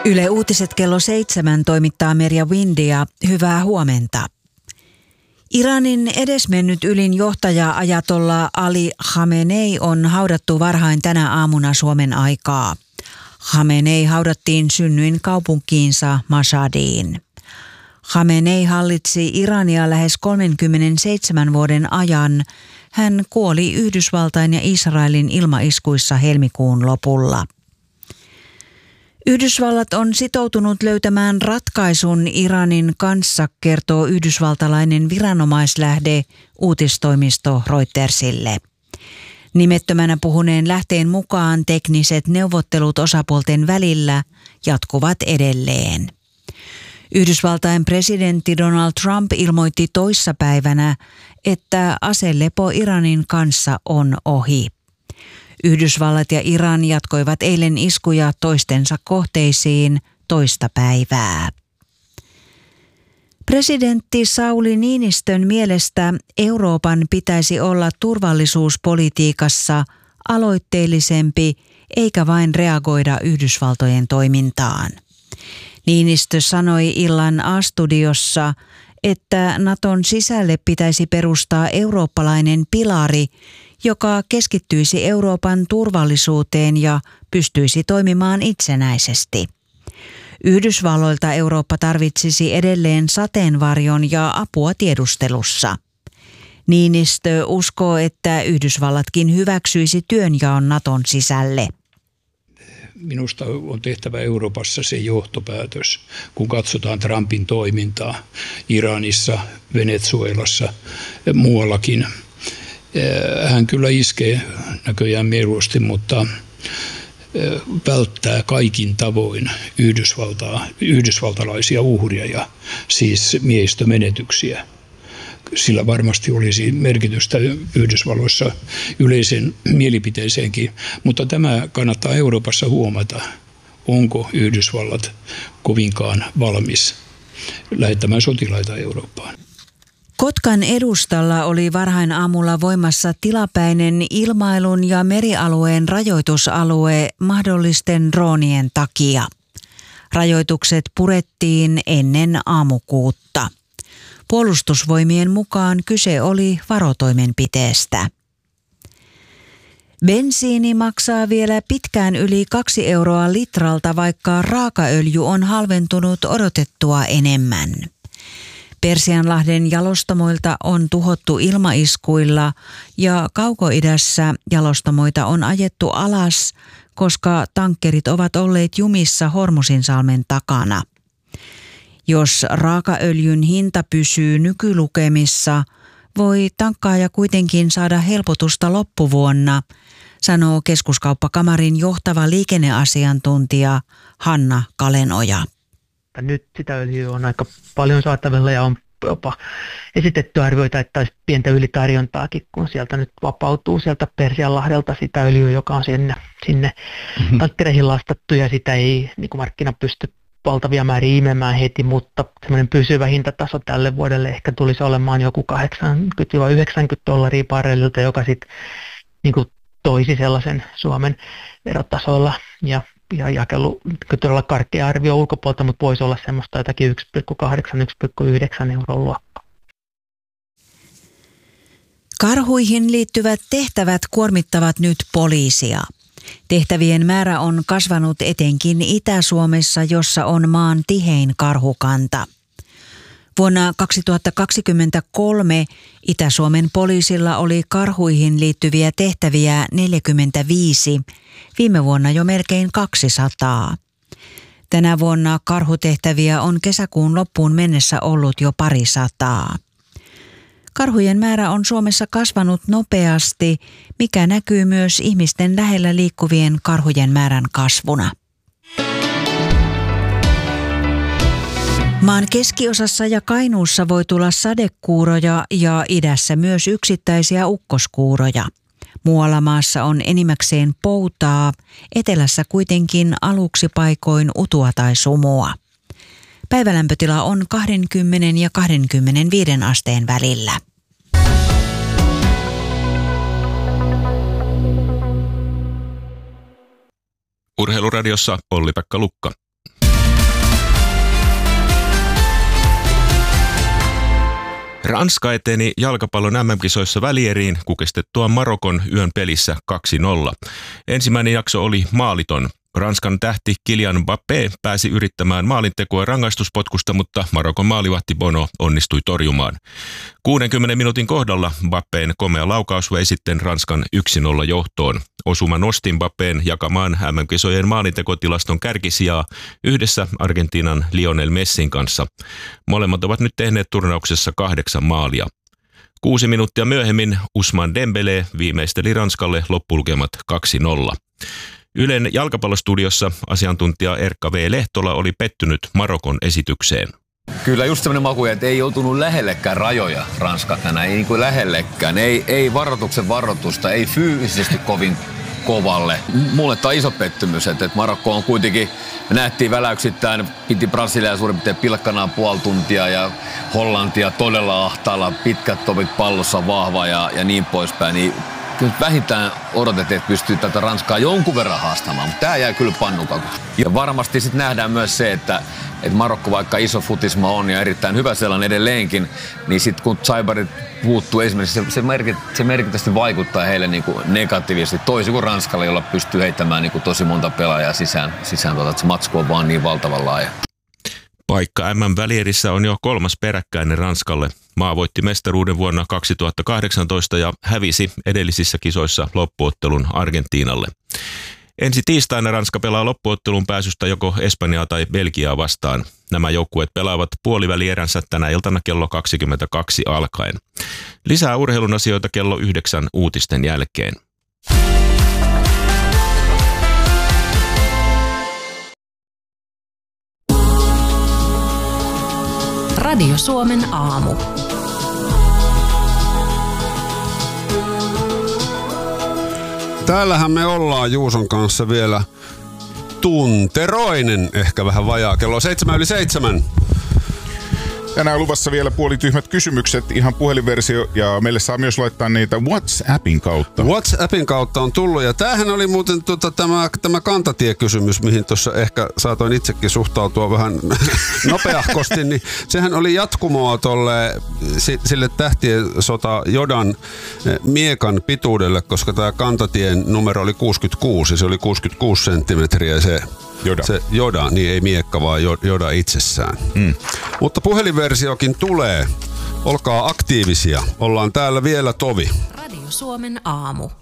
Yle Uutiset kello 7 toimittaa Merja Windia. Hyvää huomenta. Iranin edesmennyt ylin johtaja ajatollah Ali Khamenei on haudattu varhain tänä aamuna Suomen aikaa. Khamenei haudattiin synnyin kaupunkiinsa Mashhadiin. Khamenei hallitsi Irania lähes 37 vuoden ajan. Hän kuoli Yhdysvaltain ja Israelin ilmaiskuissa helmikuun lopulla. Yhdysvallat on sitoutunut löytämään ratkaisun Iranin kanssa, kertoo yhdysvaltalainen viranomaislähde uutistoimisto Reutersille. Nimettömänä puhuneen lähteen mukaan tekniset neuvottelut osapuolten välillä jatkuvat edelleen. Yhdysvaltain presidentti Donald Trump ilmoitti toissapäivänä, että aselepo Iranin kanssa on ohi. Yhdysvallat ja Iran jatkoivat eilen iskuja toistensa kohteisiin toista päivää. Presidentti Sauli Niinistön mielestä Euroopan pitäisi olla turvallisuuspolitiikassa aloitteellisempi eikä vain reagoida Yhdysvaltojen toimintaan. Niinistö sanoi illan A-studiossa, että Naton sisälle pitäisi perustaa eurooppalainen pilari, joka keskittyisi Euroopan turvallisuuteen ja pystyisi toimimaan itsenäisesti. Yhdysvalloilta Eurooppa tarvitsisi edelleen sateenvarjon ja apua tiedustelussa. Niinistö uskoo, että Yhdysvallatkin hyväksyisi työnjaon Naton sisälle. Minusta on tehtävä Euroopassa se johtopäätös, kun katsotaan Trumpin toimintaa Iranissa, Venezuelassa ja muuallakin. Hän kyllä iskee näköjään mieluusti, mutta välttää kaikin tavoin yhdysvaltalaisia uhria, siis miehistömenetyksiä. Sillä varmasti olisi merkitystä Yhdysvalloissa yleisen mielipiteeseenkin, mutta tämä kannattaa Euroopassa huomata, onko Yhdysvallat kovinkaan valmis lähettämään sotilaita Eurooppaan. Kotkan edustalla oli varhain aamulla voimassa tilapäinen ilmailun ja merialueen rajoitusalue mahdollisten droonien takia. Rajoitukset purettiin ennen aamukuutta. Puolustusvoimien mukaan kyse oli varotoimenpiteestä. Bensiini maksaa vielä pitkään yli 2 euroa litralta, vaikka raakaöljy on halventunut odotettua enemmän. Persianlahden jalostamoilta on tuhottu ilmaiskuilla ja Kaukoidässä jalostamoita on ajettu alas, koska tankkerit ovat olleet jumissa Hormuzinsalmen takana. Jos raakaöljyn hinta pysyy nykylukemissa, voi tankkaaja kuitenkin saada helpotusta loppuvuonna, sanoo Keskuskauppakamarin johtava liikenneasiantuntija Hanna Kalenoja. Nyt sitä öljyä on aika paljon saatavilla ja on jopa esitetty arvioita, että olisi pientä ylitarjontaakin, kun sieltä nyt vapautuu sieltä Persianlahdelta sitä öljyä, joka on sinne tankkereihin lastattu ja sitä ei niin kuin markkina pysty valtavia määriä imemään heti, mutta semmoinen pysyvä hintataso tälle vuodelle ehkä tulisi olemaan joku $80–90 barrelilta, joka sitten niin kuin toisi sellaisen Suomen verotasolla ja jakelu todella karkea arvio ulkopuolelta, mutta voisi olla semmoista jotakin 1,8–1,9 euron luokkaa. Karhuihin liittyvät tehtävät kuormittavat nyt poliisia. Tehtävien määrä on kasvanut etenkin Itä-Suomessa, jossa on maan tihein karhukanta. Vuonna 2023 Itä-Suomen poliisilla oli karhuihin liittyviä tehtäviä 45, viime vuonna jo melkein 200. Tänä vuonna karhutehtäviä on kesäkuun loppuun mennessä ollut jo 200. Karhujen määrä on Suomessa kasvanut nopeasti, mikä näkyy myös ihmisten lähellä liikkuvien karhujen määrän kasvuna. Maan keskiosassa ja Kainuussa voi tulla sadekuuroja ja idässä myös yksittäisiä ukkoskuuroja. Muualla maassa on enimmäkseen poutaa, etelässä kuitenkin aluksi paikoin utua tai sumua. Päivälämpötila on 20 ja 25 asteen välillä. Urheiluradiossa Olli-Pekka Lukka. Ranska eteni jalkapallon MM-kisoissa välieriin kukistettua Marokon yön pelissä 2-0. Ensimmäinen jakso oli maaliton. Ranskan tähti Kylian Mbappé pääsi yrittämään maalintekoa rangaistuspotkusta, mutta Marokon maalivahti Bono onnistui torjumaan. 60 minuutin kohdalla Mbappén komea laukaus vei sitten Ranskan 1-0 johtoon. Osuma nosti Mbappén jakamaan MM-kisojen maalintekotilaston kärkisijaa yhdessä Argentiinan Lionel Messin kanssa. Molemmat ovat nyt tehneet turnauksessa 8 maalia. 6 minuuttia myöhemmin Ousmane Dembélé viimeisteli Ranskalle loppulukemat 2-0. Ylen jalkapallostudiossa asiantuntija Erkka V. Lehtola oli pettynyt Marokon esitykseen. Kyllä just sellainen maku, että ei joutunut lähellekään rajoja Ranska tänään, ei niin kuin lähellekään. Ei varoituksen varoitusta, ei fyysisesti kovin kovalle. Mulle tämä on iso pettymys, että Marokko on kuitenkin, me nähtiin väläyksittäin, piti Brasiliaa suurin piirtein pilkkanaan puoli tuntia ja Hollantia todella ahtaalla, pitkät topit pallossa vahva ja niin poispäin. Niin kyllä vähintään odotettiin, että pystyy tätä Ranskaa jonkun verran haastamaan, mutta tämä jää kyllä pannukakuun. Ja varmasti sitten nähdään myös se, että Marokko vaikka iso futisma on ja erittäin hyvä sellainen edelleenkin, niin sitten kun Saibarit puuttuu esimerkiksi, se merkittävästi vaikuttaa heille niin kuin negatiivisesti, toisin kuin Ranskalle, jolla pystyy heittämään niin kuin tosi monta pelaajaa sisään että se matsku on vaan niin valtavan laaja. Paikka MM-välierissä on jo 3. peräkkäinen Ranskalle. Maa voitti mestaruuden vuonna 2018 ja hävisi edellisissä kisoissa loppuottelun Argentiinalle. Ensi tiistaina Ranska pelaa loppuottelun pääsystä joko Espanjaa tai Belgiaa vastaan. Nämä joukkueet pelaavat puolivälieränsä tänä iltana kello 22 alkaen. Lisää urheilun asioita kello 9 uutisten jälkeen. Radio Suomen aamu. Täällähän me ollaan Juuson kanssa vielä tunteroinen, ehkä vähän vajaa. Kello on 7:07. Tänään luvassa vielä puolityhmät kysymykset, ihan puhelinversio, ja meille saa myös laittaa niitä WhatsAppin kautta. WhatsAppin kautta on tullut, ja tämähän oli muuten tämä kantatiekysymys, mihin tuossa ehkä saatoin itsekin suhtautua vähän nopeahkosti, niin sehän oli jatkumoa sille tähtien sota Jodan miekan pituudelle, koska tämä kantatien numero oli 66, ja se oli 66 senttimetriä, se Joda, niin ei miekka, vaan Joda itsessään. Mutta puhelinversiokin tulee. Olkaa aktiivisia. Ollaan täällä vielä tovi. Radio Suomen aamu.